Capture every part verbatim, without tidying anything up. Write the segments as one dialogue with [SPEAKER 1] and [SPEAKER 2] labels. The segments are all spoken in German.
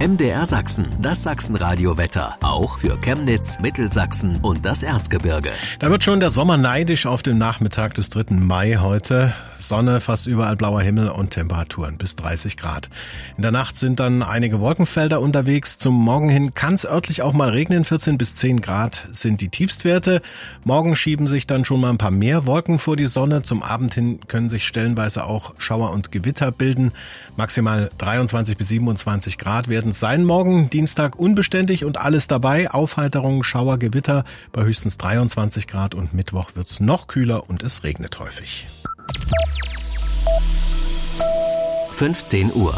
[SPEAKER 1] M D R Sachsen, das Sachsenradio-Wetter. Auch für Chemnitz, Mittelsachsen und das Erzgebirge.
[SPEAKER 2] Da wird schon der Sommer neidisch auf den Nachmittag des dritten Mai heute. Sonne, fast überall blauer Himmel und Temperaturen bis dreißig Grad. In der Nacht sind dann einige Wolkenfelder unterwegs. Zum Morgen hin kann es örtlich auch mal regnen. vierzehn bis zehn Grad sind die Tiefstwerte. Morgen schieben sich dann schon mal ein paar mehr Wolken vor die Sonne. Zum Abend hin können sich stellenweise auch Schauer und Gewitter bilden. Maximal dreiundzwanzig bis siebenundzwanzig Grad werden es sein. Morgen Dienstag unbeständig und alles dabei. Aufheiterung, Schauer, Gewitter bei höchstens dreiundzwanzig Grad und Mittwoch wird es noch kühler und es regnet häufig.
[SPEAKER 1] fünfzehn Uhr.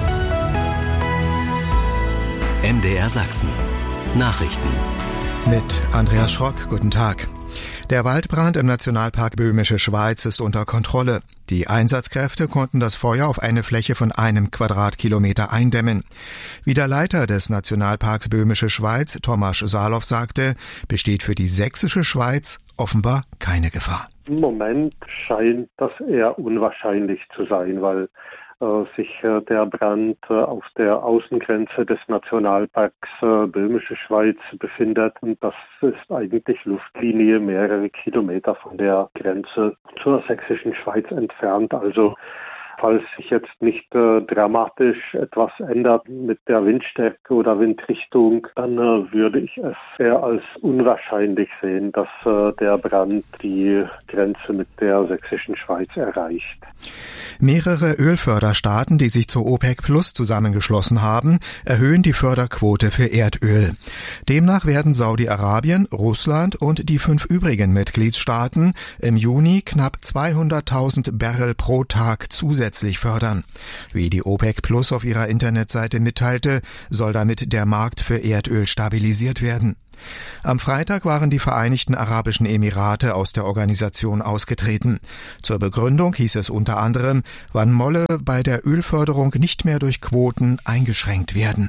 [SPEAKER 1] M D R Sachsen. Nachrichten.
[SPEAKER 3] Mit Andreas Schrock, guten Tag. Der Waldbrand im Nationalpark Böhmische Schweiz ist unter Kontrolle. Die Einsatzkräfte konnten das Feuer auf eine Fläche von einem Quadratkilometer eindämmen. Wie der Leiter des Nationalparks Böhmische Schweiz, Thomas Salow, sagte, besteht für die sächsische Schweiz offenbar keine Gefahr.
[SPEAKER 4] Im Moment scheint das eher unwahrscheinlich zu sein, weil äh, sich äh, der Brand äh, auf der Außengrenze des Nationalparks äh, Böhmische Schweiz befindet. Und das ist eigentlich Luftlinie mehrere Kilometer von der Grenze zur sächsischen Schweiz entfernt. Also falls sich jetzt nicht äh, dramatisch etwas ändert mit der Windstärke oder Windrichtung, dann äh, würde ich es eher als unwahrscheinlich sehen, dass äh, der Brand die Grenze mit der sächsischen Schweiz erreicht.
[SPEAKER 3] Mehrere Ölförderstaaten, die sich zur OPEC Plus zusammengeschlossen haben, erhöhen die Förderquote für Erdöl. Demnach werden Saudi-Arabien, Russland und die fünf übrigen Mitgliedstaaten im Juni knapp zweihunderttausend Barrel pro Tag zusätzlich fördern. Wie die OPEC Plus auf ihrer Internetseite mitteilte, soll damit der Markt für Erdöl stabilisiert werden. Am Freitag waren die Vereinigten Arabischen Emirate aus der Organisation ausgetreten. Zur Begründung hieß es unter anderem, wann Molle bei der Ölförderung nicht mehr durch Quoten eingeschränkt werden.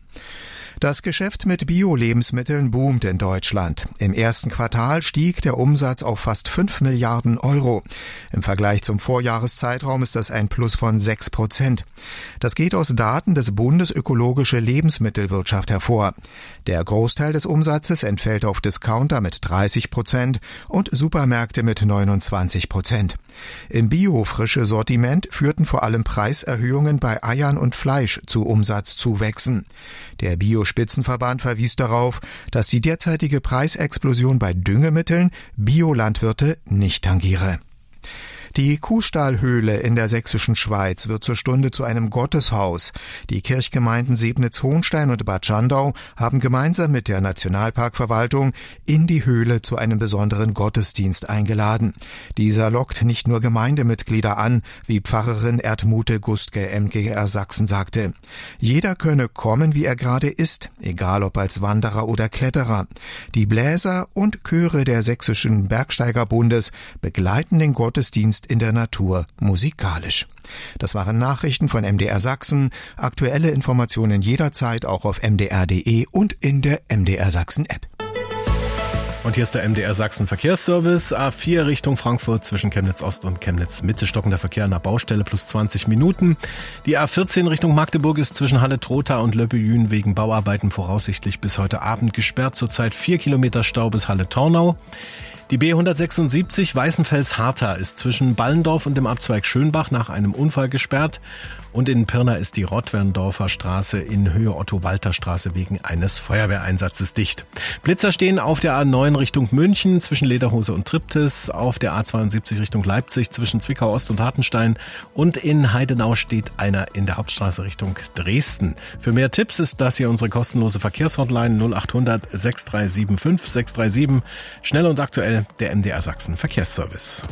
[SPEAKER 3] Das Geschäft mit Bio-Lebensmitteln boomt in Deutschland. Im ersten Quartal stieg der Umsatz auf fast fünf Milliarden Euro. Im Vergleich zum Vorjahreszeitraum ist das ein Plus von sechs Prozent. Das geht aus Daten des Bundes Ökologische Lebensmittelwirtschaft hervor. Der Großteil des Umsatzes entfällt auf Discounter mit dreißig Prozent und Supermärkte mit neunundzwanzig Prozent. Im Bio-frische Sortiment führten vor allem Preiserhöhungen bei Eiern und Fleisch zu Umsatzzuwächsen. Der Bio-Spitzenverband verwies darauf, dass die derzeitige Preisexplosion bei Düngemitteln Biolandwirte nicht tangiere. Die Kuhstallhöhle in der sächsischen Schweiz wird zur Stunde zu einem Gotteshaus. Die Kirchgemeinden Sebnitz-Hohenstein und Bad Schandau haben gemeinsam mit der Nationalparkverwaltung in die Höhle zu einem besonderen Gottesdienst eingeladen. Dieser lockt nicht nur Gemeindemitglieder an, wie Pfarrerin Erdmute Gustke M G R Sachsen sagte. Jeder könne kommen, wie er gerade ist, egal ob als Wanderer oder Kletterer. Die Bläser und Chöre der Sächsischen Bergsteigerbundes begleiten den Gottesdienst in der Natur musikalisch. Das waren Nachrichten von M D R Sachsen. Aktuelle Informationen jederzeit auch auf m d r punkt d e und in der M D R Sachsen App.
[SPEAKER 2] Und hier ist der M D R Sachsen Verkehrsservice. A vier Richtung Frankfurt zwischen Chemnitz Ost und Chemnitz Mitte stockender Verkehr an der Baustelle plus zwanzig Minuten. Die A vierzehn Richtung Magdeburg ist zwischen Halle-Trotha und Löppeljen wegen Bauarbeiten voraussichtlich bis heute Abend gesperrt. Zurzeit vier Kilometer Stau bis Halle-Tornau. Die B hundertsechsundsiebzig Weißenfels-Hartha ist zwischen Ballendorf und dem Abzweig Schönbach nach einem Unfall gesperrt. Und in Pirna ist die Rottwerndorfer Straße in Höhe Otto-Walter-Straße wegen eines Feuerwehreinsatzes dicht. Blitzer stehen auf der A neun Richtung München zwischen Lederhose und Triptis, auf der A zweiundsiebzig Richtung Leipzig zwischen Zwickau Ost und Hartenstein und in Heidenau steht einer in der Hauptstraße Richtung Dresden. Für mehr Tipps ist das hier unsere kostenlose Verkehrshotline null achthundert sechs drei sieben fünf sechs drei sieben. Schnell und aktuell der M D R Sachsen Verkehrsservice.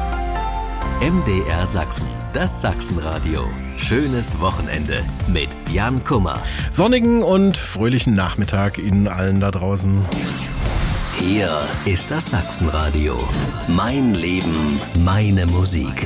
[SPEAKER 1] M D R Sachsen, das Sachsenradio. Schönes Wochenende mit Jan Kummer.
[SPEAKER 2] Sonnigen und fröhlichen Nachmittag Ihnen allen da draußen.
[SPEAKER 1] Hier ist das Sachsenradio. Mein Leben, meine Musik.